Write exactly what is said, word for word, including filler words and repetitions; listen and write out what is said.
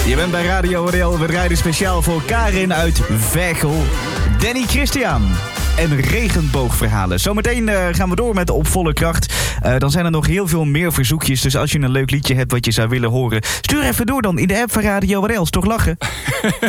Je bent bij Radio R L. We rijden speciaal voor Karin uit Veghel, Danny Christian en regenboogverhalen. Zometeen uh, gaan we door met Op Volle Kracht. Uh, dan zijn er nog heel veel meer verzoekjes. Dus als je een leuk liedje hebt wat je zou willen horen, stuur even door dan in de app van Radio R L. Is toch lachen?